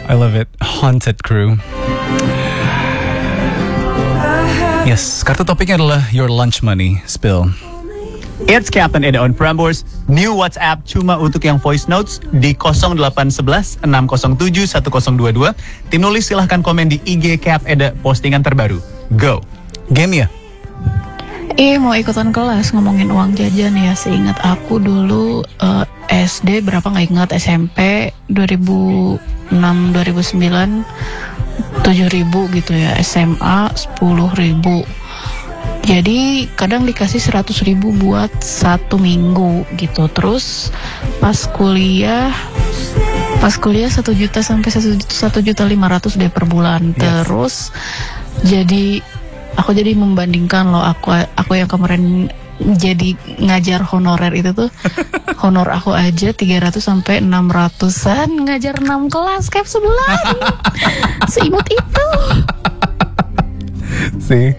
I love it. Haunted Crew. Yes, kartu topiknya adalah your lunch money spill. It's Captain Eda on Prambors. New WhatsApp cuma untuk yang voice notes di 0811 607 1022. Tim nulis silahkan komen di IG Cap Eda postingan terbaru. Go. Game ya? Mau ikutan kelas ngomongin uang jajan ya. Seingat aku dulu SD berapa nggak ingat, SMP 2006 2009 7.000 gitu ya, SMA 10.000. Jadi kadang dikasih 100.000 buat 1 minggu gitu. Terus pas kuliah 1 juta sampai 1.500.000 deh per bulan. Terus aku jadi membandingkan loh, aku yang kemarin jadi ngajar honorer itu tuh honor aku aja 300 sampai 600-an ngajar 6 kelas Cap sebulan. Seimut itu. See?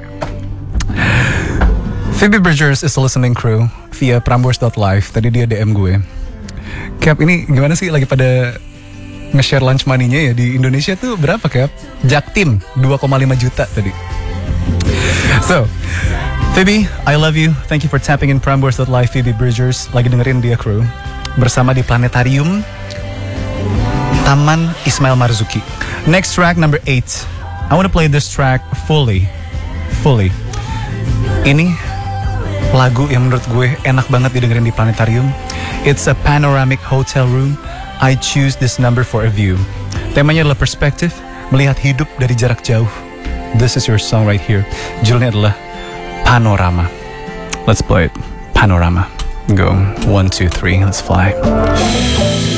Phoebe Bridgers is a listening crew via Prambors.live. Tadi dia DM gue. Cap, ini gimana sih lagi pada nge-share lunch money-nya ya di Indonesia tuh berapa, Cap? Jaktim 2,5 juta tadi. So, Phoebe, I love you. Thank you for tapping in Prambors.live. Phoebe Bridgers lagi dengerin dia crew bersama di Planetarium Taman Ismail Marzuki. Next track, number 8. I want to play this track fully. Ini lagu yang menurut gue enak banget didengerin di Planetarium. It's a panoramic hotel room. I choose this number for a view. Temanya adalah perspektif, melihat hidup dari jarak jauh. This is your song right here. Judulnya adalah Panorama. Let's play it. Panorama. Go. 1, 2, 3. Let's fly.